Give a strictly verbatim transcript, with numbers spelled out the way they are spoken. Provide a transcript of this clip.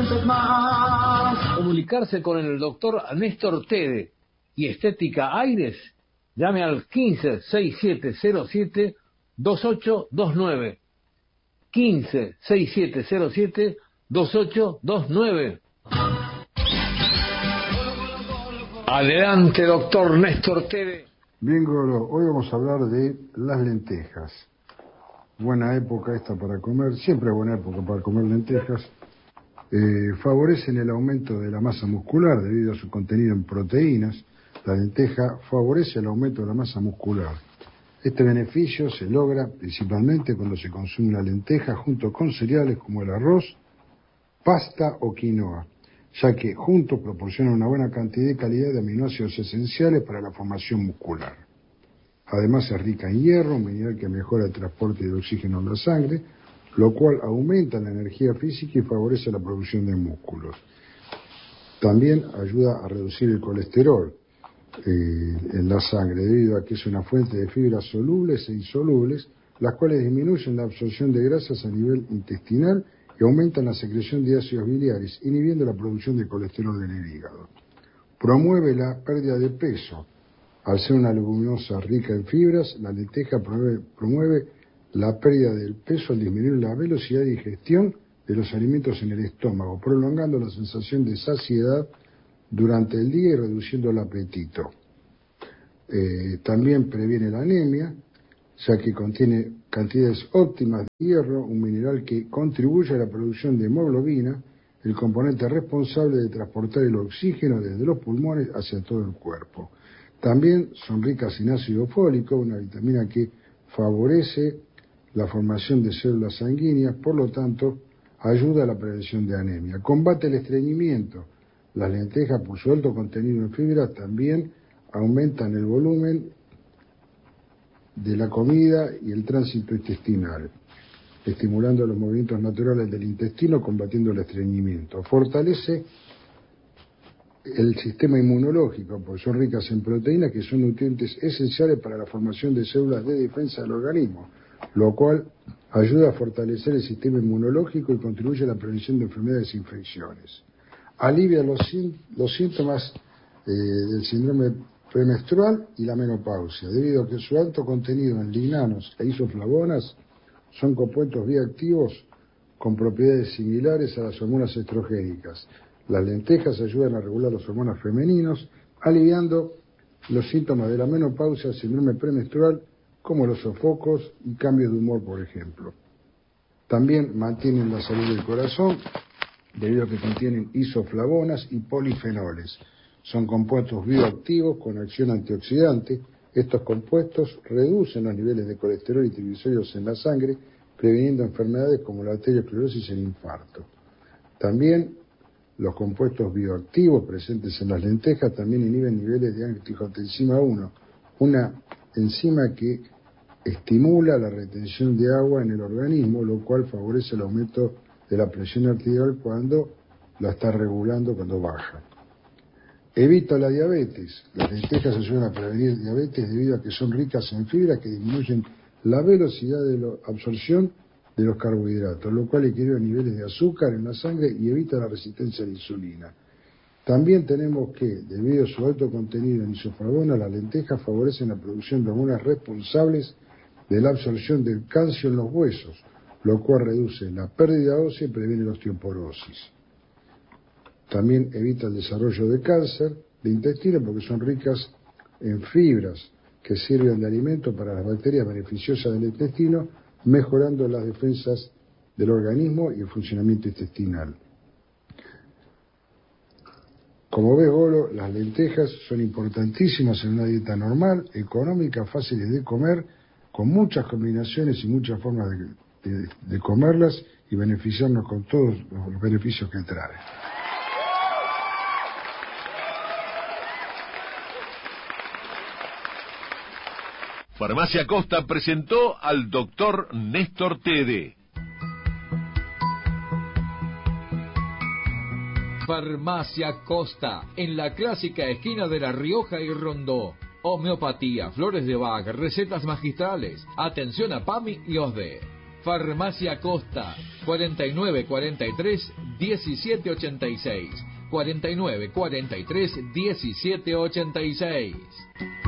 muchos más. Comunicarse con el doctor Néstor Tede y Estética Aires, llame al quince, sesenta y siete cero siete, veintiocho veintinueve. quince, sesenta y siete cero siete, veintiocho veintinueve. Adelante, doctor Néstor Tede. Bien, Golo, hoy vamos a hablar de las lentejas. Buena época esta para comer, siempre buena época para comer lentejas. Eh, favorecen el aumento de la masa muscular debido a su contenido en proteínas. La lenteja favorece el aumento de la masa muscular. Este beneficio se logra principalmente cuando se consume la lenteja junto con cereales como el arroz, pasta o quinoa, ya que juntos proporcionan una buena cantidad y calidad de aminoácidos esenciales para la formación muscular. Además es rica en hierro, un mineral que mejora el transporte de oxígeno en la sangre, lo cual aumenta la energía física y favorece la producción de músculos. También ayuda a reducir el colesterol eh, en la sangre, debido a que es una fuente de fibras solubles e insolubles, las cuales disminuyen la absorción de grasas a nivel intestinal y aumentan la secreción de ácidos biliares, inhibiendo la producción de colesterol en el hígado. Promueve la pérdida de peso. Al ser una leguminosa rica en fibras, la lenteja promueve, promueve la pérdida del peso al disminuir la velocidad de digestión de los alimentos en el estómago, prolongando la sensación de saciedad durante el día y reduciendo el apetito. Eh, también previene la anemia, ya que contiene cantidades óptimas de hierro, un mineral que contribuye a la producción de hemoglobina, el componente responsable de transportar el oxígeno desde los pulmones hacia todo el cuerpo. También son ricas en ácido fólico, una vitamina que favorece la formación de células sanguíneas, por lo tanto, ayuda a la prevención de anemia. Combate el estreñimiento. Las lentejas, por su alto contenido en fibra, también aumentan el volumen de la comida y el tránsito intestinal, estimulando los movimientos naturales del intestino, combatiendo el estreñimiento. Fortalece el sistema inmunológico, porque son ricas en proteínas que son nutrientes esenciales para la formación de células de defensa del organismo, lo cual ayuda a fortalecer el sistema inmunológico y contribuye a la prevención de enfermedades e infecciones. Alivia los, los síntomas eh, del síndrome premenstrual y la menopausia, debido a que su alto contenido en lignanos e isoflavonas son compuestos bioactivos con propiedades similares a las hormonas estrogénicas. Las lentejas ayudan a regular las hormonas femeninos, aliviando los síntomas de la menopausia, síndrome premenstrual, como los sofocos y cambios de humor, por ejemplo. También mantienen la salud del corazón, debido a que contienen isoflavonas y polifenoles. Son compuestos bioactivos con acción antioxidante. Estos compuestos reducen los niveles de colesterol y triglicéridos en la sangre, previniendo enfermedades como la arteriosclerosis y el infarto. También los compuestos bioactivos presentes en las lentejas también inhiben niveles de angiotensina uno, una enzima que estimula la retención de agua en el organismo, lo cual favorece el aumento de la presión arterial cuando la está regulando, cuando baja. Evita la diabetes. Las lentejas ayudan a prevenir diabetes debido a que son ricas en fibras que disminuyen la velocidad de la absorción de los carbohidratos, lo cual equilibra niveles de azúcar en la sangre y evita la resistencia a la insulina. También tenemos que, debido a su alto contenido en isoflavonas, las lentejas favorecen la producción de hormonas responsables de la absorción del calcio en los huesos, lo cual reduce la pérdida ósea y previene la osteoporosis. También evita el desarrollo de cáncer de intestino porque son ricas en fibras que sirven de alimento para las bacterias beneficiosas del intestino, mejorando las defensas del organismo y el funcionamiento intestinal. Como ves, Golo, las lentejas son importantísimas en una dieta normal, económica, fáciles de comer, con muchas combinaciones y muchas formas de, de, de comerlas y beneficiarnos con todos los beneficios que traen. Farmacia Costa presentó al doctor Néstor Tede. Farmacia Costa, en la clásica esquina de La Rioja y Rondó. Homeopatía, flores de Bach, recetas magistrales, atención a PAMI y O S D E. Farmacia Costa, cuarenta y nueve cuarenta y tres, diecisiete ochenta y seis. cuarenta y nueve cuarenta y tres, diecisiete ochenta y seis.